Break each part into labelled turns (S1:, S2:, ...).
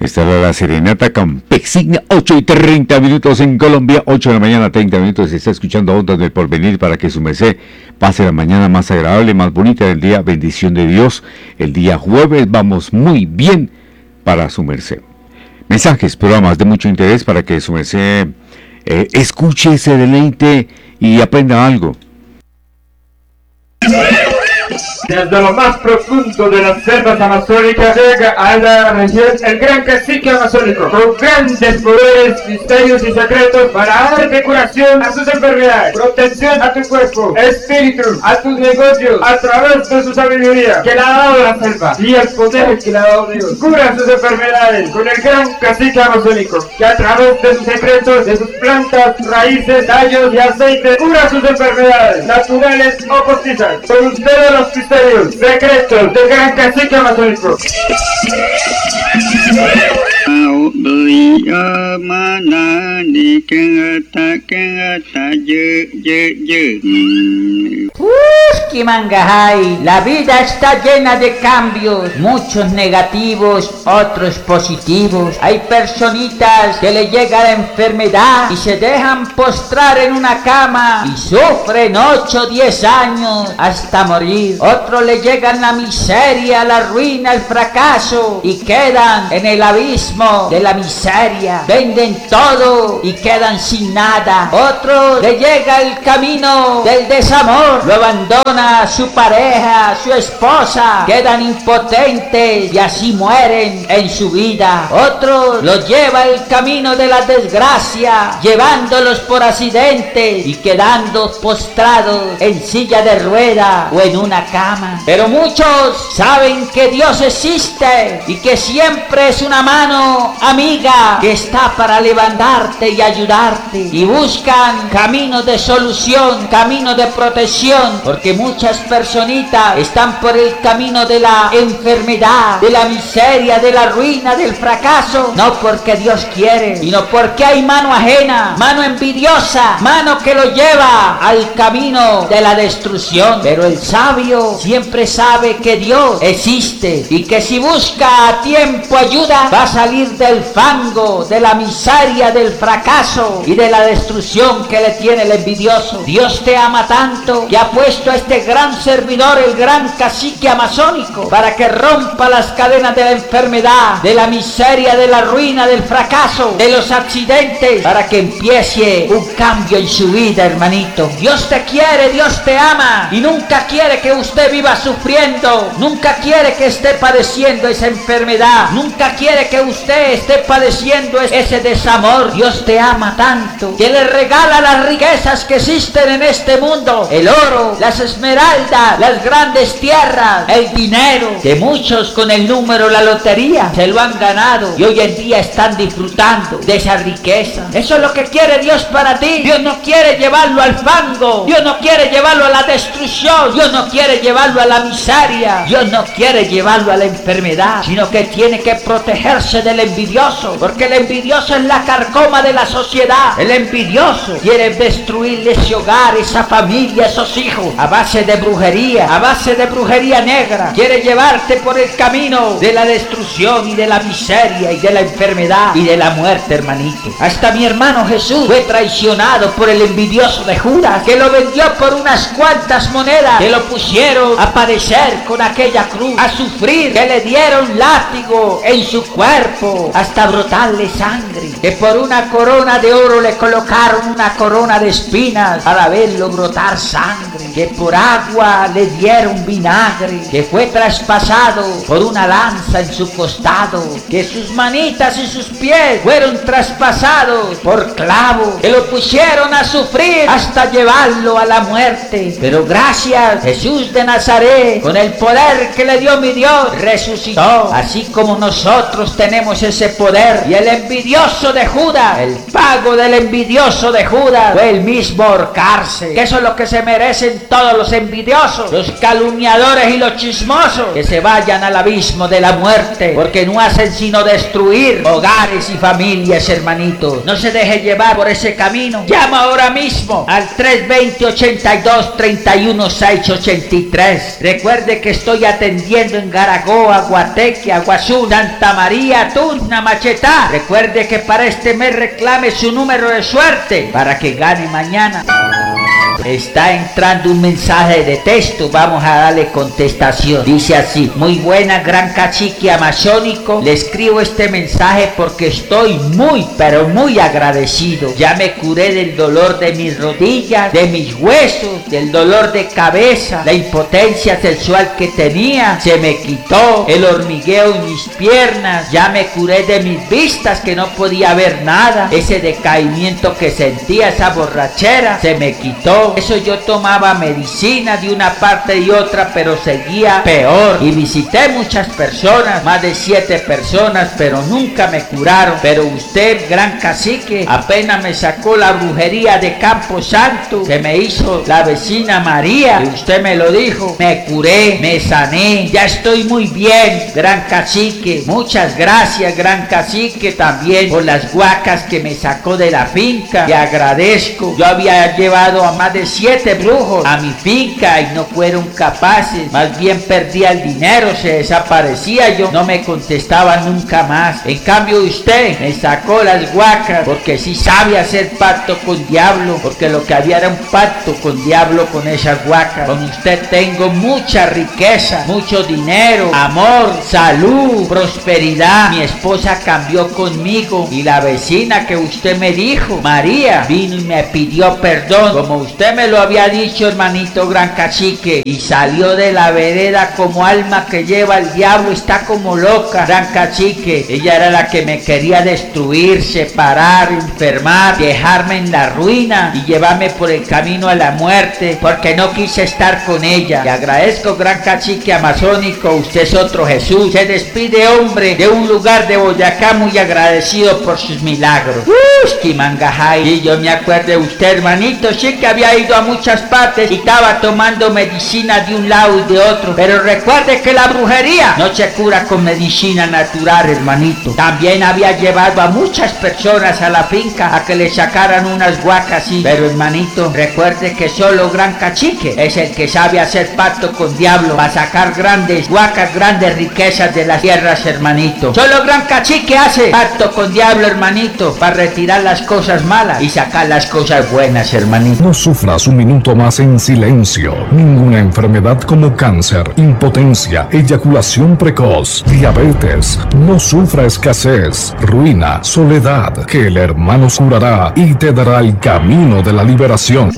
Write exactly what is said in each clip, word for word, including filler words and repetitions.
S1: Esta era la serenata campesina, ocho y treinta minutos en Colombia, ocho de la mañana, treinta minutos. Se está escuchando Ondas del Porvenir para que su merced pase la mañana más agradable, más bonita del día. Bendición de Dios. El día jueves vamos muy bien para su merced. Mensajes, programas de mucho interés para que su merced eh, escuche, se deleite y aprenda algo.
S2: Desde lo más profundo de las selvas amazónicas llega a la región el gran cacique amazónico, con grandes poderes, misterios y secretos para darte curación a tus enfermedades, protección a tu cuerpo, espíritu, a tus negocios, a través de su sabiduría que le ha dado la selva y el poder que le ha dado Dios. Cura sus enfermedades con el gran cacique amazónico, que a través de sus secretos, de sus plantas, raíces, tallos y aceites, cura sus enfermedades, naturales o postizas. Con ustedes los misterios, secretos del gran cacique amazónico.
S3: Uf, qué mangajay. La vida está llena de cambios, muchos negativos, otros positivos. Hay personitas que le llega la enfermedad y se dejan postrar en una cama y sufren ocho o diez años hasta morir. Otros le llegan la miseria, la ruina, el fracaso y quedan en el abismo de la miseria. Venden todo y quedan sin nada. Otros le llega el camino del desamor, lo abandona su pareja, su esposa, quedan impotentes y así mueren en su vida. Otros lo lleva el camino de la desgracia, llevándolos por accidentes y quedando postrados en silla de rueda o en una cama. Pero muchos saben que Dios existe y que siempre es una mano amiga que está para levantarte y ayudarte, y buscan caminos de solución, caminos de protección, porque muchas personitas están por el camino de la enfermedad, de la miseria, de la ruina, del fracaso, no porque Dios quiere, sino porque hay mano ajena, mano envidiosa, mano que lo lleva al camino de la destrucción. Pero el sabio siempre sabe que Dios existe y que si busca a tiempo ayuda, va a salir del fango, de la miseria, del fracaso y de la destrucción que le tiene el envidioso. Dios te ama tanto que ha puesto a este gran servidor, el gran cacique amazónico, para que rompa las cadenas de la enfermedad, de la miseria, de la ruina, del fracaso, de los accidentes, para que empiece un cambio en su vida, hermanito. Dios te quiere, Dios te ama y nunca quiere que usted viva sufriendo, nunca quiere que esté padeciendo esa enfermedad, nunca quiere que usted esté padeciendo ese desamor. Dios te ama tanto que le regala las riquezas que existen en este mundo, el oro, las esmeraldas, las grandes tierras, el dinero, que muchos con el número, la lotería, se lo han ganado y hoy en día están disfrutando de esa riqueza. Eso es lo que quiere Dios para ti. Dios no quiere llevarlo al fango, Dios no quiere llevarlo a la destrucción, Dios no quiere llevarlo a la miseria, Dios no quiere llevarlo a la enfermedad, sino que tiene que protegerse del envidioso, porque el envidioso es la carcoma de la sociedad. El envidioso quiere destruirle ese hogar, esa familia, esos hijos, a base de brujería, a base de brujería negra. Quiere llevarte por el camino de la destrucción y de la miseria y de la enfermedad y de la muerte, hermanito. Hasta mi hermano Jesús fue traicionado por el envidioso de Judas, que lo vendió por unas cuantas monedas, que lo pusieron a padecer con aquella cruz, a sufrir, que le dieron látigo en su cuerpo hasta brotarle sangre, que por una corona de oro le colocaron una corona de espinas para verlo brotar sangre, que por agua le dieron vinagre, que fue traspasado por una lanza en su costado, que sus manitas y sus pies fueron traspasados por clavos, que lo pusieron a sufrir hasta llevarlo a la muerte. Pero gracias, Jesús de Nazaret, con el poder que le dio mi Dios, resucitó, así como nosotros tenemos ese poder. Y el envidioso de Judas, el pago del envidioso de Judas fue el mismo ahorcarse, que eso es lo que se merecen todos los envidiosos, los calumniadores y los chismosos, que se vayan al abismo de la muerte, porque no hacen sino destruir hogares y familias, hermanitos. No se deje llevar por ese camino. Llama ahora mismo al tres veinte, ochenta y dos, treinta y uno, seiscientos ochenta y tres. Recuerde que estoy atendiendo en Garagoa, Guateque, Aguazú, Santa María, Tuzna, una machetada. Recuerde que para este mes reclame su número de suerte para que gane mañana. Está entrando un mensaje de texto, vamos a darle contestación. Dice así: muy buena, gran cacique amazónico, le escribo este mensaje porque estoy muy, pero muy agradecido. Ya me curé del dolor de mis rodillas, de mis huesos, del dolor de cabeza, la impotencia sexual que tenía, se me quitó, el hormigueo en mis piernas, ya me curé de mis vistas que no podía ver nada, ese decaimiento que sentía, esa borrachera, se me quitó. Eso yo tomaba medicina de una parte y otra, pero seguía peor. Y visité muchas personas, más de siete personas, pero nunca me curaron. Pero usted, gran cacique, apenas me sacó la brujería de Campo Santo que me hizo la vecina María, y usted me lo dijo, me curé, me sané, ya estoy muy bien, gran cacique. Muchas gracias, gran cacique, también por las guacas que me sacó de la finca. Le agradezco. Yo había llevado a más de siete brujos a mi finca y no fueron capaces, más bien perdía el dinero, se desaparecía yo, no me contestaba nunca más. En cambio usted me sacó las guacas porque sí sabe hacer pacto con diablo, porque lo que había era un pacto con diablo con esas guacas. Con usted tengo mucha riqueza, mucho dinero, amor, salud, prosperidad. Mi esposa cambió conmigo y la vecina que usted me dijo, María, vino y me pidió perdón, como usted me lo había dicho, hermanito gran cacique, y salió de la vereda como alma que lleva el diablo, está como loca, gran cacique. Ella era la que me quería destruir, separar, enfermar, dejarme en la ruina y llevarme por el camino a la muerte, porque no quise estar con ella. Le agradezco, gran cacique amazónico, usted es otro Jesús. Se despide, hombre, de un lugar de Boyacá, muy agradecido por sus milagros. ¡Uy, Mangajay! Y yo me acuerdo de usted, hermanito, sí que había ido a muchas partes y estaba tomando medicina de un lado y de otro, pero recuerde que la brujería no se cura con medicina natural, hermanito. También había llevado a muchas personas a la finca a que le sacaran unas guacas, sí, pero hermanito, recuerde que solo gran cacique es el que sabe hacer pacto con diablo para sacar grandes guacas, grandes riquezas de las tierras, hermanito. Solo gran cacique hace pacto con diablo, hermanito, para retirar las cosas malas y sacar las cosas buenas, hermanito.
S4: No sufras un minuto más en silencio. Ninguna enfermedad como cáncer, impotencia, eyaculación precoz, diabetes, no sufra escasez, ruina, soledad, que el hermano curará y te dará el camino de la liberación.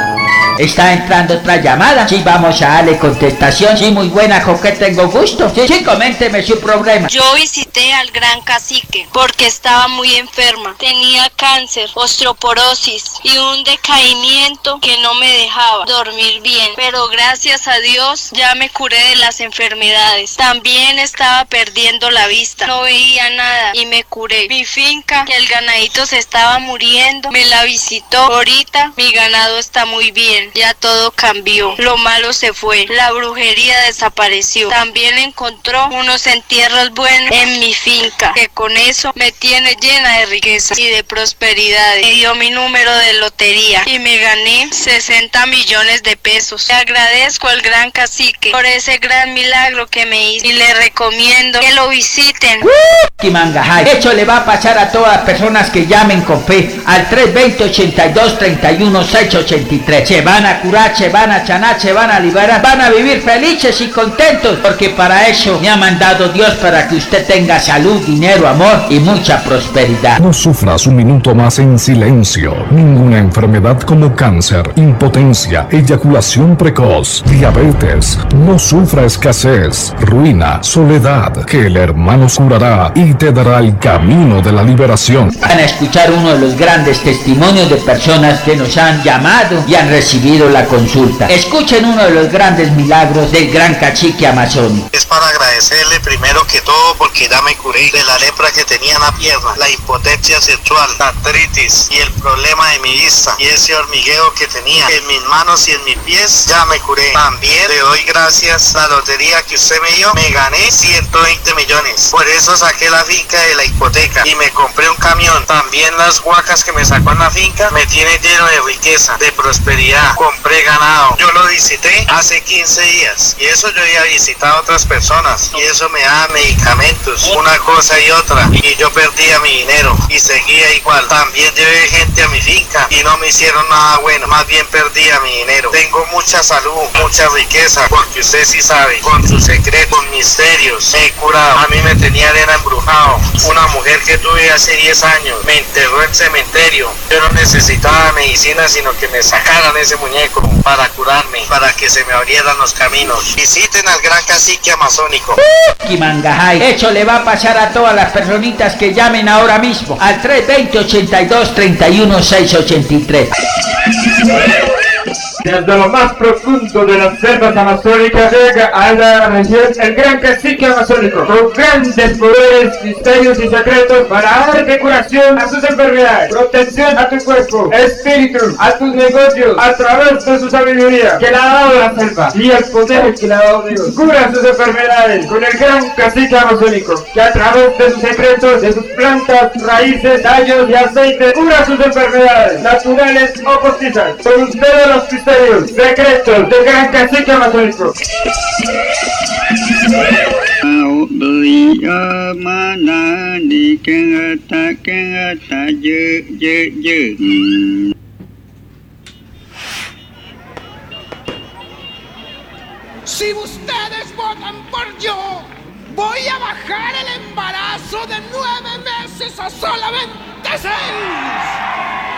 S3: Está entrando otra llamada. Sí, vamos a darle contestación. Sí, muy buena, ¿con qué tengo gusto? Sí, sí, coménteme su problema.
S5: Yo visité al gran cacique porque estaba muy enferma. Tenía cáncer, osteoporosis y un decaimiento que no me dejaba dormir bien. Pero gracias a Dios ya me curé de las enfermedades. También estaba perdiendo la vista. No veía nada y me curé. Mi finca, que el ganadito se estaba muriendo, me la visitó. Ahorita mi ganado está muy bien. Ya todo cambió, lo malo se fue, la brujería desapareció. También encontró unos entierros buenos en mi finca, que con eso me tiene llena de riqueza y de prosperidad. Me dio mi número de lotería y me gané sesenta millones de pesos. Le agradezco al gran cacique por ese gran milagro que me hizo y le recomiendo que lo visiten.
S3: ¡Uh! Mangajay. Esto le va a pasar a todas las personas que llamen con fe al tres dos cero, ochenta y dos, treinta y uno, seiscientos ochenta y tres. Se van a curar, se van a sanar, se van a liberar, van a vivir felices y contentos, porque para eso me ha mandado Dios, para que usted tenga salud, dinero, amor y mucha prosperidad.
S4: No sufras un minuto más en silencio. Ninguna enfermedad como cáncer, impotencia, eyaculación precoz, diabetes, no sufra escasez, ruina, soledad, que el hermano curará y te dará el camino de la liberación.
S3: Van a escuchar uno de los grandes testimonios de personas que nos han llamado y han recibido la consulta. Escuchen uno de los grandes milagros del gran cacique amazónico.
S6: Es para agradecerle primero que todo porque ya me curé de la lepra que tenía en la pierna, la impotencia sexual, la artritis y el problema de mi vista y ese hormigueo que tenía en mis manos y en mis pies. Ya me curé. También le doy gracias a la lotería que usted me dio. Me gané ciento veinte millones. Por eso saqué la finca de la hipoteca y me compré un camión. También las guacas que me sacó en la finca me tienen lleno de riqueza, de prosperidad, compré ganado. Yo lo visité hace quince días y eso yo había visitado a otras personas y eso me da medicamentos, una cosa y otra, y yo perdía mi dinero y seguía igual. También llevé gente a mi finca y no me hicieron nada bueno, más bien perdía mi dinero. Tengo mucha salud, mucha riqueza, porque usted sí sabe, con sus secretos, misterios, me he curado. A mí me tenía arena embrujado. Una mujer que tuve hace diez años me enterró en cementerio. Yo no necesitaba medicina, sino que me sacaran ese muñeco para curarme, para que se me abrieran los caminos. Visiten al gran cacique amazónico.
S3: Mangajay, hecho le va a pasar a todas las personitas que llamen ahora mismo al tres veinte, ochenta y dos, treinta y uno, seiscientos ochenta y tres.
S2: Desde lo más profundo de las selvas amazónicas llega a la región el gran cacique amazónico, con grandes poderes, misterios y secretos para darte curación a tus enfermedades, protección a tu cuerpo, espíritu, a tus negocios, a través de su sabiduría que le ha dado la selva y el poder que le ha dado Dios. Cura sus enfermedades con el gran cacique amazónico, que a través de sus secretos, de sus plantas, raíces, tallos y aceites, cura sus enfermedades, naturales o postizas. Con ustedes los misterios, secretos del gran cacique amazónico.
S7: Si ustedes votan por yo, voy a bajar el embarazo de nueve meses a solamente seis.